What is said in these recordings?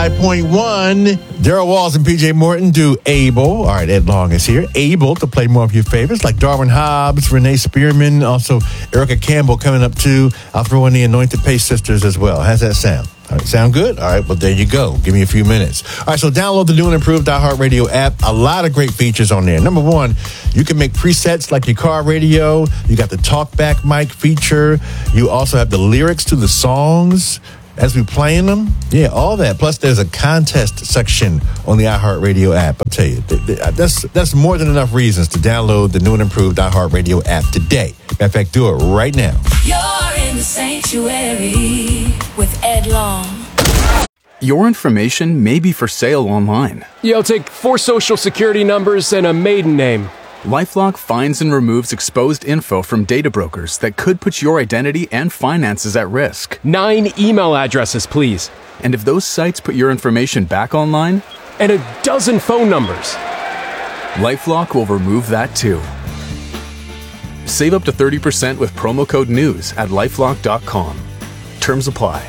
95.1. Daryl Walls and PJ Morton do Able. All right, Ed Long is here. Able to play more of your favorites like Darwin Hobbs, Renee Spearman, also Erica Campbell coming up too. I'll throw in the Anointed Pace Sisters as well. How's that sound? All right, sound good? All right, well, there you go. Give me a few minutes. All right, so download the new and improved iHeartRadio app. A lot of great features on there. Number one, you can make presets like your car radio. You got the talkback mic feature. You also have the lyrics to the songs as we playing them. Yeah, all that. Plus, there's a contest section on the iHeartRadio app. I'll tell you, that's more than enough reasons to download the new and improved iHeartRadio app today. Matter of fact, do it right now. You're in the sanctuary with Ed Long. Your information may be for sale online. I'll take 4 social security numbers and a maiden name. LifeLock finds and removes exposed info from data brokers that could put your identity and finances at risk. 9 email addresses, please. And if those sites put your information back online? And a dozen phone numbers. LifeLock will remove that too. Save up to 30% with promo code NEWS at LifeLock.com. Terms apply.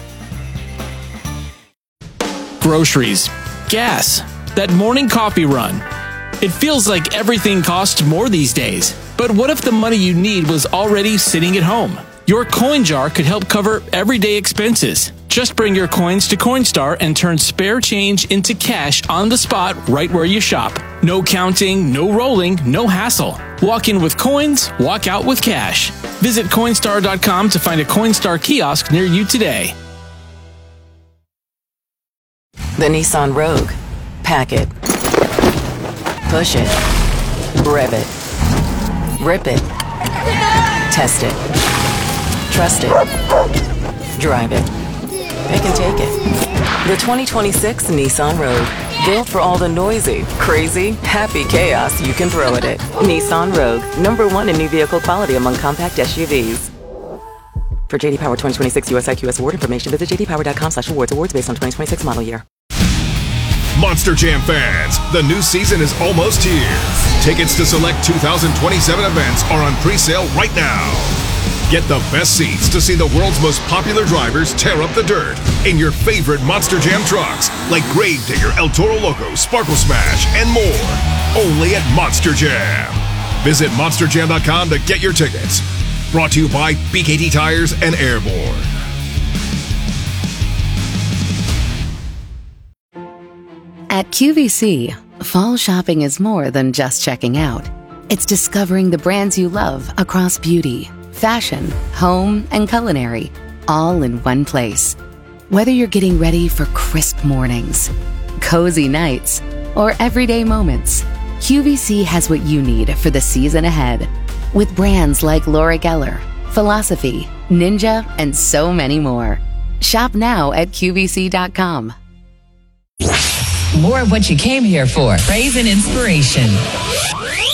Groceries, gas, that morning coffee run. It feels like everything costs more these days. But what if the money you need was already sitting at home? Your coin jar could help cover everyday expenses. Just bring your coins to Coinstar and turn spare change into cash on the spot right where you shop. No counting, no rolling, no hassle. Walk in with coins, walk out with cash. Visit Coinstar.com to find a Coinstar kiosk near you today. The Nissan Rogue. Pack it. Push it. Rev it. Rip it. Test it. Trust it. Drive it. Pick and take it. The 2026 Nissan Rogue. Built for all the noisy, crazy, happy chaos you can throw at it. Nissan Rogue. #1 in new vehicle quality among compact SUVs. For JD Power 2026 US IQS award information, visit jdpower.com/awards. Awards based on 2026 model year. Monster Jam fans, the new season is almost here. Tickets to select 2027 events are on pre-sale right now. Get the best seats to see the world's most popular drivers tear up the dirt in your favorite Monster Jam trucks like Gravedigger, El Toro Loco, Sparkle Smash, and more. Only at Monster Jam. Visit monsterjam.com to get your tickets. Brought to you by BKT Tires and Airborne. At QVC, fall shopping is more than just checking out. It's discovering the brands you love across beauty, fashion, home, and culinary, all in one place. Whether you're getting ready for crisp mornings, cozy nights, or everyday moments, QVC has what you need for the season ahead. With brands like Laura Geller, Philosophy, Ninja, and so many more. Shop now at QVC.com. More of what you came here for. Praise and inspiration.